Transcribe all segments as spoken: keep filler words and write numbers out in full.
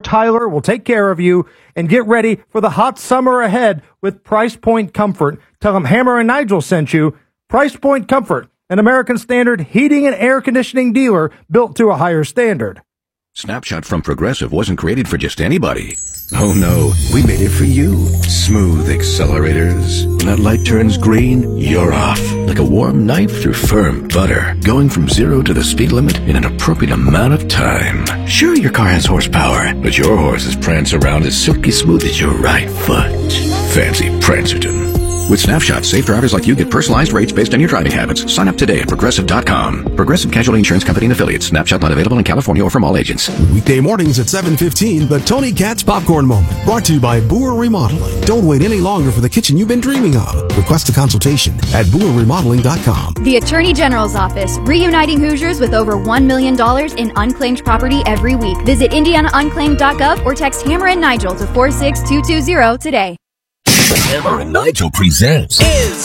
Tyler will take care of you. And get ready for the hot summer ahead with Price Point Comfort. Tell them Hammer and Nigel sent you. Price Point Comfort, an American Standard heating and air conditioning dealer built to a higher standard. Snapshot from Progressive wasn't created for just anybody. Oh no, we made it for you. Smooth accelerators. When that light turns green, you're off. Like a warm knife through firm butter. Going from zero to the speed limit in an appropriate amount of time. Sure, your car has horsepower, but your horses prance around as silky smooth as your right foot. Fancy Prancerton. With Snapshot, safe drivers like you get personalized rates based on your driving habits. Sign up today at Progressive dot com. Progressive Casualty Insurance Company and Affiliates. Snapshot not available in California or from all agents. Weekday mornings at seven fifteen, the Tony Katz Popcorn Moment. Brought to you by Boer Remodeling. Don't wait any longer for the kitchen you've been dreaming of. Request a consultation at Boer Remodeling dot com. The Attorney General's Office, reuniting Hoosiers with over one million dollars in unclaimed property every week. Visit Indiana Unclaimed dot gov or text Hammer and Nigel to four six two two zero today. Hammer and Nigel presents Is.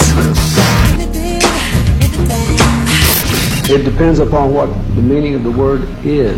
It depends upon what the meaning of the word is.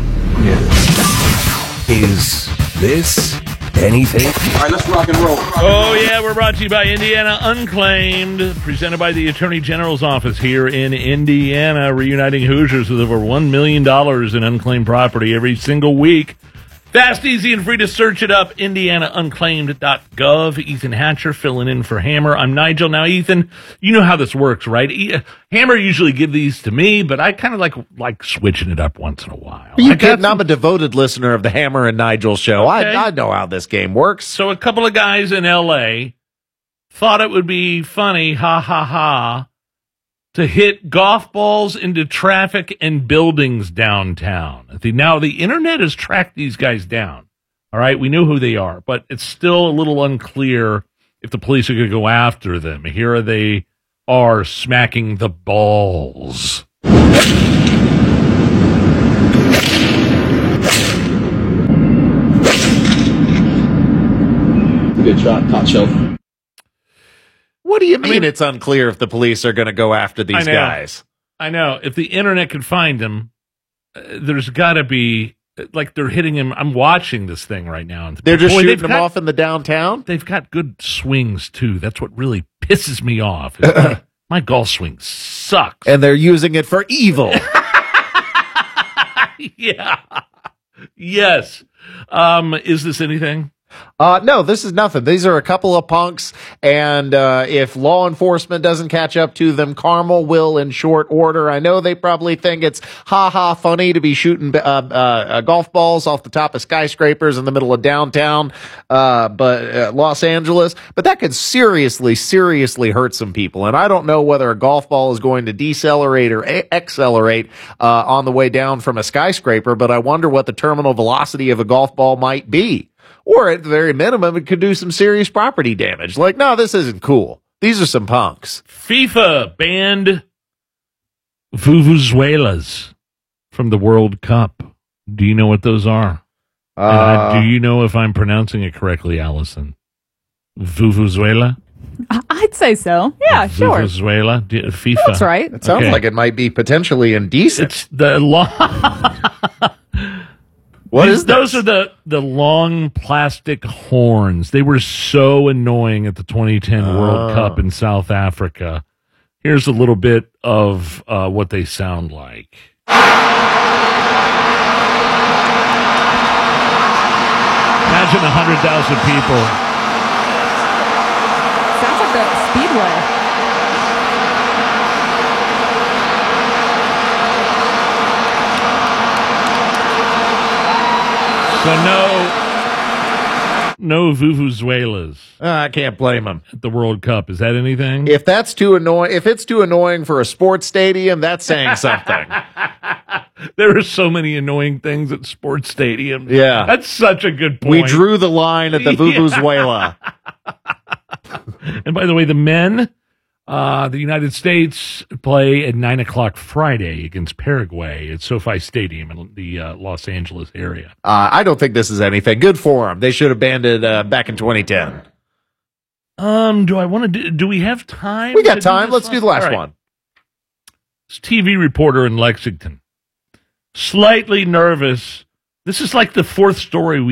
Yes. Is this anything? All right, let's rock and roll. Oh, yeah, we're brought to you by Indiana Unclaimed, presented by the Attorney General's Office here in Indiana, reuniting Hoosiers with over one million dollars in unclaimed property every single week. Fast, easy, and free to search it up, Indiana Unclaimed dot gov. Ethan Hatcher filling in for Hammer. I'm Nigel. Now, Ethan, you know how this works, right? E- Hammer usually give these to me, but I kind of like like switching it up once in a while. You kidding? I'm a devoted listener of the Hammer and Nigel show. Okay. I, I know how this game works. So a couple of guys in L A thought it would be funny, ha, ha, ha, to hit golf balls into traffic and buildings downtown. The, now, the internet has tracked these guys down. All right, we know who they are, but it's still a little unclear if the police are going to go after them. Here they are smacking the balls. Good shot, top shelf. What do you mean I mean, it's unclear if the police are going to go after these I know, guys? I know. If the internet could find them, uh, there's got to be, like, they're hitting him. I'm watching this thing right now. And They're just boy, shooting them got, off in the downtown? They've got good swings, too. That's what really pisses me off. my, my golf swing sucks. And they're using it for evil. Yeah. Yes. Um, is this anything? Uh, no, this is nothing. These are a couple of punks, and uh, if law enforcement doesn't catch up to them, Carmel will in short order. I know they probably think it's ha-ha funny to be shooting uh, uh, golf balls off the top of skyscrapers in the middle of downtown uh, but uh, Los Angeles, but that could seriously, seriously hurt some people, and I don't know whether a golf ball is going to decelerate or a- accelerate uh, on the way down from a skyscraper, but I wonder what the terminal velocity of a golf ball might be. Or at the very minimum, it could do some serious property damage. Like, no, this isn't cool. These are some punks. FIFA banned vuvuzelas from the World Cup. Do you know what those are? Uh, uh, do you know if I'm pronouncing it correctly, Allison? Vuvuzela? I'd say so. Yeah, sure. Vuvuzela? D- FIFA. That's right. It sounds Okay. like it might be potentially indecent. It's the long... What These, is this? Those are the, the long plastic horns. They were so annoying at the twenty ten Oh. World Cup in South Africa. Here's a little bit of uh, what they sound like. Imagine one hundred thousand people. Sounds like the Speedway. So no, no vuvuzelas Uh, I can't blame them. at the World Cup. Is that anything? If that's too annoying, if it's too annoying for a sports stadium, that's saying something. There are so many annoying things at sports stadiums. Yeah. That's such a good point. We drew the line at the Vuvuzela. And by the way, the men, uh, the United States play at nine o'clock Friday against Paraguay at SoFi Stadium in the uh, Los Angeles area. Uh, I don't think this is anything. Good for them. They should have banned it uh, back in twenty ten. Um, do I want to do, do we have time? We got to time. this Let's do the last All right. one. This T V reporter in Lexington, slightly nervous. This is like the fourth story we